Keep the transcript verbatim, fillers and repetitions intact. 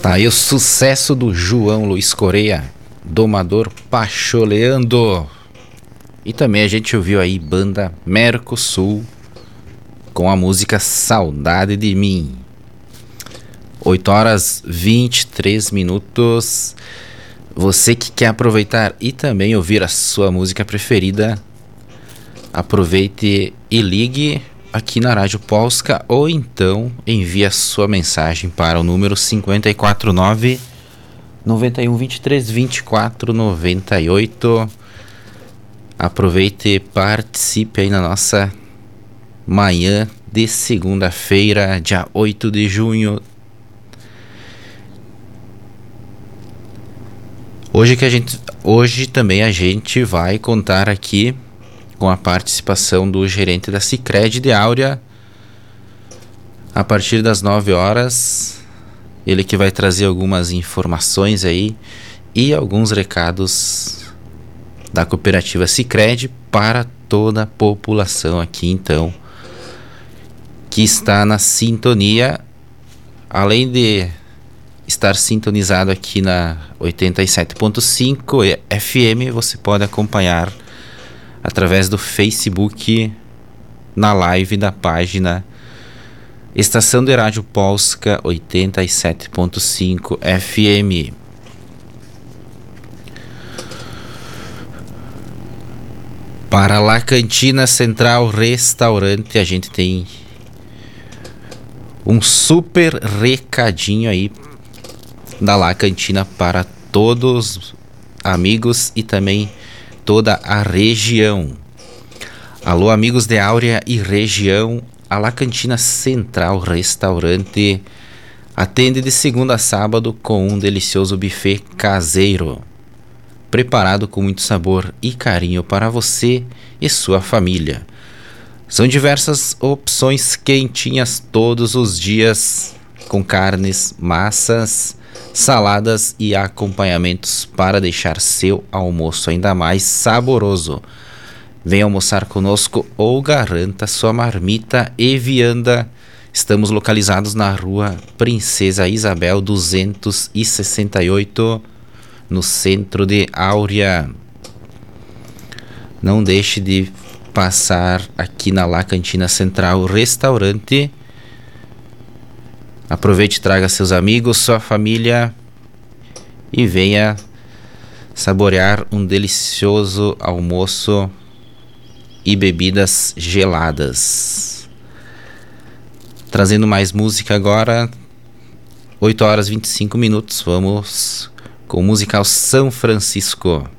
Tá aí o sucesso do João Luiz Correia, Domador Pacholeando. E também a gente ouviu aí banda Mercosul com a música Saudade de Mim. oito horas e vinte e três minutos. Você que quer aproveitar e também ouvir a sua música preferida, aproveite e ligue aqui na Rádio Polska, ou então envie a sua mensagem para o número cinco quatro nove, nove um dois três, dois quatro nove oito. Aproveite e participe aí na nossa manhã de segunda-feira, dia oito de junho. Hoje, que a gente, hoje também a gente vai contar aqui com a participação do gerente da Sicredi de Áurea, a partir das nove horas. Ele que vai trazer algumas informações aí e alguns recados da cooperativa Sicredi para toda a população aqui, então, que está na sintonia. Além de estar sintonizado aqui na oitenta e sete ponto cinco F M, você pode acompanhar através do Facebook, na live da página Estação de Rádio Polska oitenta e sete ponto cinco F M. Para La Cantina Central Restaurante, a gente tem um super recadinho aí da La Cantina para todos os amigos e também toda a região. Alô, amigos de Áurea e região, a La Cantina Central Restaurante atende de segunda a sábado com um delicioso buffet caseiro, preparado com muito sabor e carinho para você e sua família. São diversas opções quentinhas todos os dias, com carnes, massas, saladas e acompanhamentos para deixar seu almoço ainda mais saboroso. Venha almoçar conosco ou garanta sua marmita e vianda. Estamos localizados na rua Princesa Isabel duzentos e sessenta e oito, no centro de Áurea. Não deixe de passar aqui na La Cantina Central Restaurante. Aproveite e traga seus amigos, sua família e venha saborear um delicioso almoço e bebidas geladas. Trazendo mais música agora, oito horas e vinte e cinco minutos, vamos com o musical São Francisco.